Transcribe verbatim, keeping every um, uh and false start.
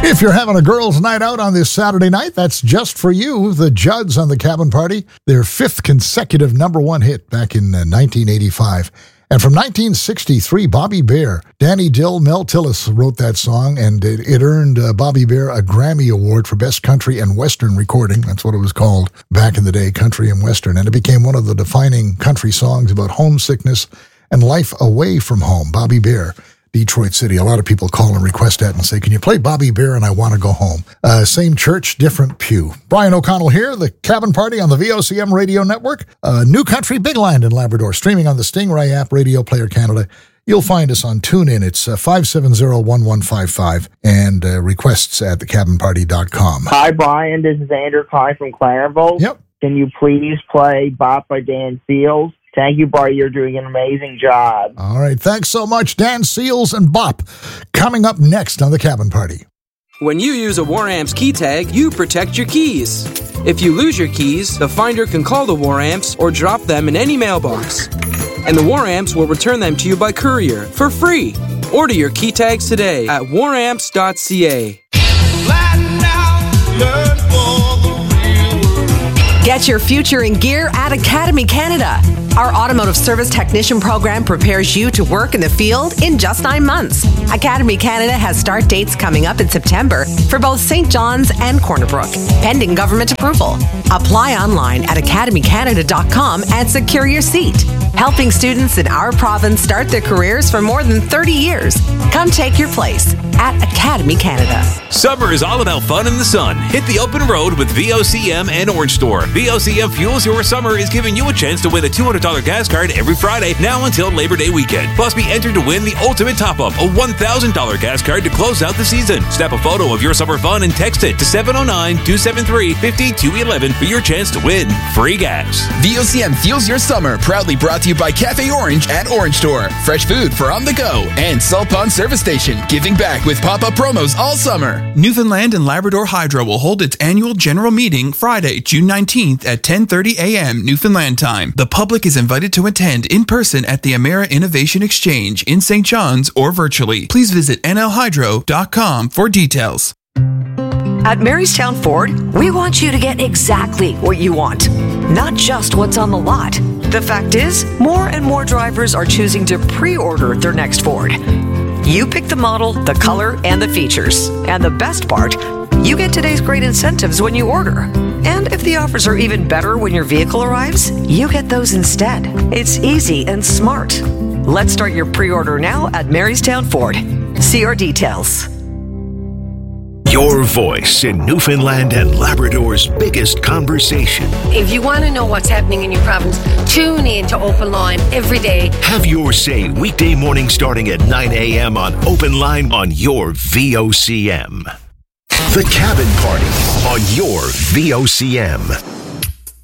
If you're having a girls' night out on this Saturday night, that's just for you. The Judds on the Cabin Party, their fifth consecutive number one hit back in uh, nineteen eighty-five. And from nineteen sixty-three, Bobby Bare, Danny Dill, Mel Tillis wrote that song, and it, it earned uh, Bobby Bare a Grammy Award for Best Country and Western Recording. That's what it was called back in the day, country and western. And it became one of the defining country songs about homesickness and life away from home. Bobby Bare, Detroit City. A lot of people call and request that and say, can you play Bobby Bare and I want to go home? Uh, same church, different pew. Brian O'Connell here, the Cabin Party on the V O C M Radio Network. Uh, New Country Big Land in Labrador, streaming on the Stingray app, Radio Player Canada. You'll find us on TuneIn. It's uh, five seven zero, one one five five and uh, requests at the cabin party dot com. Hi, Brian. This is Andrew Klein from Clarenville. Yep. Can you please play Bop by Dan Seals? Thank you, Bart. You're doing an amazing job. All right. Thanks so much, Dan Seals and Bop. Coming up next on the Cabin Party. When you use a WarAmps key tag, you protect your keys. If you lose your keys, the finder can call the WarAmps or drop them in any mailbox. And the WarAmps will return them to you by courier for free. Order your key tags today at war amps dot c a. Get your future in gear at Academy Canada. Our automotive service technician program prepares you to work in the field in just nine months. Academy Canada has start dates coming up in September for both Saint John's and Corner Brook, pending government approval. Apply online at academy canada dot com and secure your seat. Helping students in our province start their careers for more than thirty years. Come take your place at Academy Canada. Summer is all about fun in the sun. Hit the open road with V O C M and Orange Store. V O C M Fuels Your Summer is giving you a chance to win a two hundred dollars gas card every Friday now until Labor Day weekend. Plus, be entered to win the ultimate top-up, a one thousand dollars gas card to close out the season. Snap a photo of your summer fun and text it to seven oh nine, two seven three, five two one one for your chance to win free gas. V O C M Fuels Your Summer, proudly brought to you by Cafe Orange at Orange Store. Fresh food for on the go. And Salt Pond Service Station, giving back with pop-up promos all summer. Newfoundland and Labrador Hydro will hold its annual general meeting Friday, June nineteenth at ten thirty a.m. Newfoundland time. The public is invited to attend in person at the Emera Innovation Exchange in Saint John's or virtually. Please visit n l hydro dot com for details. At Marystown Ford, we want you to get exactly what you want, not just what's on the lot. The fact is, more and more drivers are choosing to pre-order their next Ford. You pick the model, the color, and the features. And the best part, you get today's great incentives when you order. And if the offers are even better when your vehicle arrives, you get those instead. It's easy and smart. Let's start your pre-order now at Marystown Ford. See our details. Your voice in Newfoundland and Labrador's biggest conversation. If you want to know what's happening in your province, tune in to Open Line every day. Have your say weekday morning starting at nine a.m. on Open Line on your V O C M. The Cabin Party on your V O C M.